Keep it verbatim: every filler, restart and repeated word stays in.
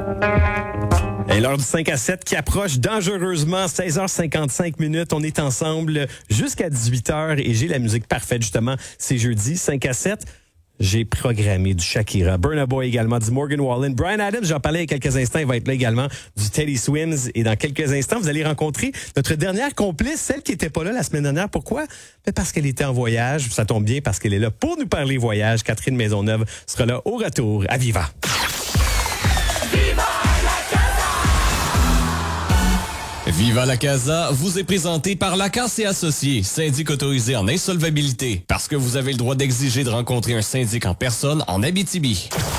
Et l'heure du cinq à sept qui approche dangereusement, seize heures cinquante-cinq minutes. On est ensemble jusqu'à dix-huit heures et j'ai la musique parfaite justement. C'est jeudi, cinq à sept. J'ai programmé du Shakira, Burna Boy également, du Morgan Wallen, Bryan Adams, j'en parlais il y a quelques instants, il va être là également, du Teddy Swims. Et dans quelques instants, vous allez rencontrer notre dernière complice, celle qui était pas là la semaine dernière. Pourquoi? Parce qu'elle était en voyage. Ça tombe bien parce qu'elle est là pour nous parler voyage. Catherine Maisonneuve sera là au retour à Viva. Viva la Casa! Viva la Casa vous est présenté par Lacasse et Associés, syndic autorisé en insolvabilité. Parce que vous avez le droit d'exiger de rencontrer un syndic en personne en Abitibi.